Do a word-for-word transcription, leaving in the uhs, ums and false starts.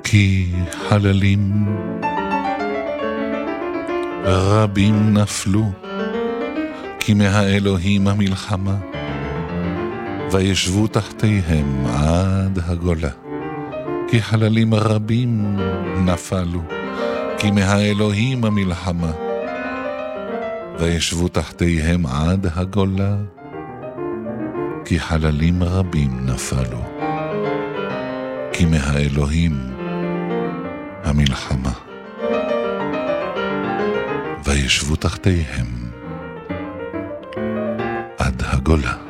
כי חללים רבים נפלו, כי מהאלוהים המלחמה, וישבו תחתיהם עד הגולה. כי חללים רבים נפלו, כי מהאלוהים המלחמה, וישבו תחתיהם עד הגולה. כי חללים רבים נפלו, כי מהאלוהים המלחמה, וישבו תחתיהם עד הגולה.